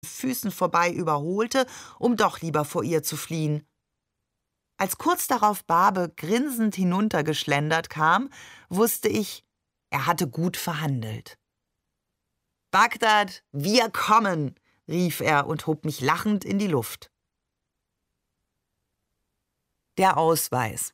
Füßen vorbei überholte, um doch lieber vor ihr zu fliehen. Als kurz darauf Barbe grinsend hinuntergeschlendert kam, wusste ich, er hatte gut verhandelt. »Bagdad, wir kommen«, rief er und hob mich lachend in die Luft. Der Ausweis.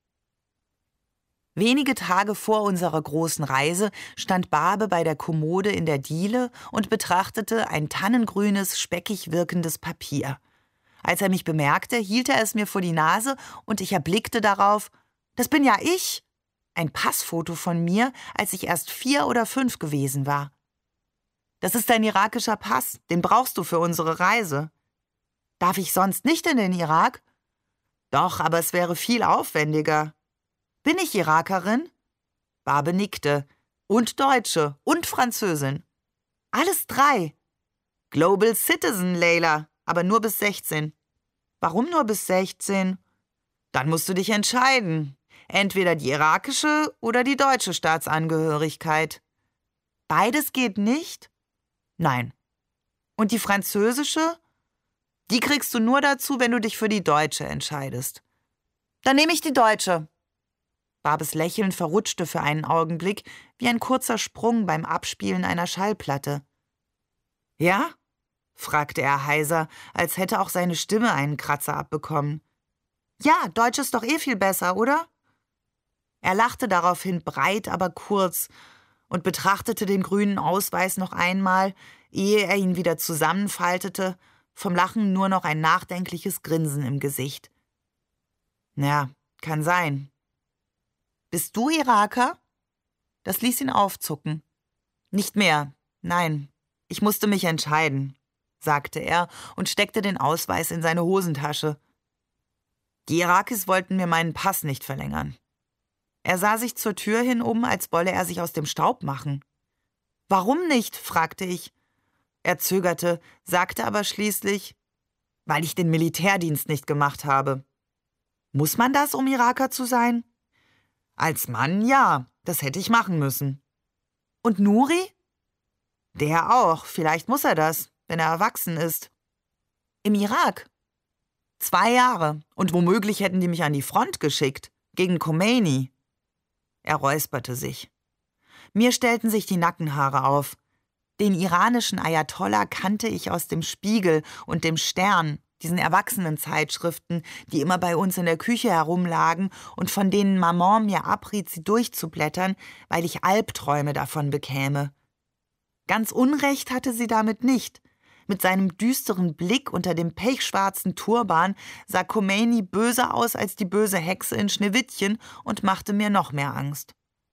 Wenige Tage vor unserer großen Reise stand Barbe bei der Kommode in der Diele und betrachtete ein tannengrünes, speckig wirkendes Papier. Als er mich bemerkte, hielt er es mir vor die Nase und ich erblickte darauf, das bin ja ich, ein Passfoto von mir, als ich erst 4 oder 5 gewesen war. Das ist ein irakischer Pass, den brauchst du für unsere Reise. Darf ich sonst nicht in den Irak? Doch, aber es wäre viel aufwendiger. Bin ich Irakerin? Barbe nickte. Und Deutsche und Französin. Alles 3. Global Citizen, Leila, aber nur bis 16. Warum nur bis 16? Dann musst du dich entscheiden. Entweder die irakische oder die deutsche Staatsangehörigkeit. Beides geht nicht? Nein. Und die französische? Die kriegst du nur dazu, wenn du dich für die deutsche entscheidest. Dann nehme ich die deutsche. Barbes Lächeln verrutschte für einen Augenblick wie ein kurzer Sprung beim Abspielen einer Schallplatte. Ja? Fragte er heiser, als hätte auch seine Stimme einen Kratzer abbekommen. Ja, Deutsch ist doch eh viel besser, oder? Er lachte daraufhin breit, aber kurz und betrachtete den grünen Ausweis noch einmal, ehe er ihn wieder zusammenfaltete, vom Lachen nur noch ein nachdenkliches Grinsen im Gesicht. Ja, kann sein. Bist du Iraker? Das ließ ihn aufzucken. Nicht mehr, nein, ich musste mich entscheiden, sagte er und steckte den Ausweis in seine Hosentasche. Die Irakis wollten mir meinen Pass nicht verlängern. Er sah sich zur Tür hin um, als wolle er sich aus dem Staub machen. »Warum nicht?« fragte ich. Er zögerte, sagte aber schließlich, »weil ich den Militärdienst nicht gemacht habe.« »Muss man das, um Iraker zu sein?« »Als Mann, ja, das hätte ich machen müssen.« »Und Nuri?« »Der auch, vielleicht muss er das, wenn er erwachsen ist.« »Im Irak?« »2 Jahre, und womöglich hätten die mich an die Front geschickt, gegen Khomeini.« Er räusperte sich. Mir stellten sich die Nackenhaare auf. Den iranischen Ayatollah kannte ich aus dem Spiegel und dem Stern, diesen Erwachsenenzeitschriften, die immer bei uns in der Küche herumlagen und von denen Maman mir abriet, sie durchzublättern, weil ich Albträume davon bekäme. Ganz Unrecht hatte sie damit nicht. Mit seinem düsteren Blick unter dem pechschwarzen Turban sah Khomeini böser aus als die böse Hexe in Schneewittchen und machte mir noch mehr Angst.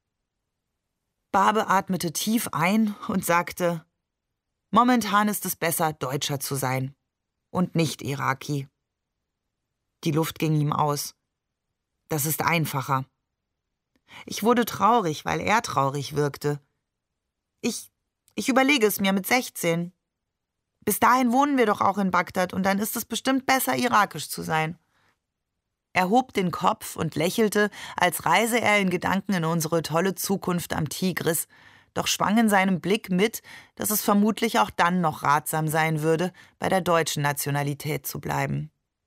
Barbe atmete tief ein und sagte, »Momentan ist es besser, Deutscher zu sein und nicht Iraki.« Die Luft ging ihm aus. »Das ist einfacher.« Ich wurde traurig, weil er traurig wirkte. Ich überlege es mir mit 16. Bis dahin wohnen wir doch auch in Bagdad und dann ist es bestimmt besser, irakisch zu sein.« Er hob den Kopf und lächelte, als reise er in Gedanken in unsere tolle Zukunft am Tigris, doch schwang in seinem Blick mit, dass es vermutlich auch dann noch ratsam sein würde, bei der deutschen Nationalität zu bleiben.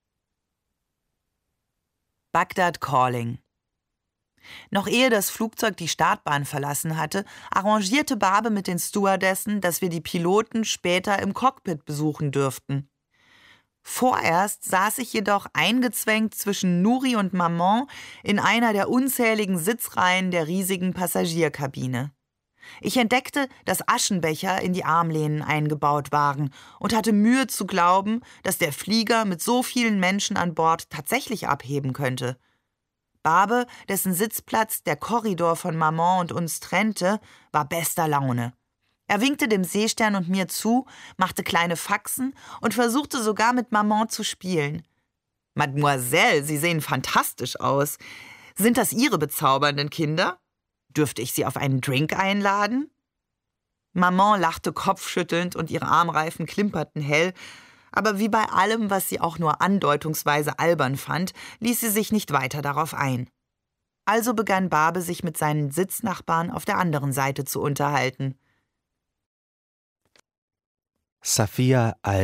Bagdad Calling. Noch ehe das Flugzeug die Startbahn verlassen hatte, arrangierte Barbe mit den Stewardessen, dass wir die Piloten später im Cockpit besuchen dürften. Vorerst saß ich jedoch eingezwängt zwischen Nuri und Maman in einer der unzähligen Sitzreihen der riesigen Passagierkabine. Ich entdeckte, dass Aschenbecher in die Armlehnen eingebaut waren und hatte Mühe zu glauben, dass der Flieger mit so vielen Menschen an Bord tatsächlich abheben könnte. Barbe, dessen Sitzplatz der Korridor von Maman und uns trennte, war bester Laune. Er winkte dem Seestern und mir zu, machte kleine Faxen und versuchte sogar mit Maman zu spielen. »Mademoiselle, Sie sehen fantastisch aus. Sind das Ihre bezaubernden Kinder? Dürfte ich Sie auf einen Drink einladen?« Maman lachte kopfschüttelnd und ihre Armreifen klimperten hell, aber wie bei allem, was sie auch nur andeutungsweise albern fand, ließ sie sich nicht weiter darauf ein. Also begann Barbe sich mit seinen Sitznachbarn auf der anderen Seite zu unterhalten. Safia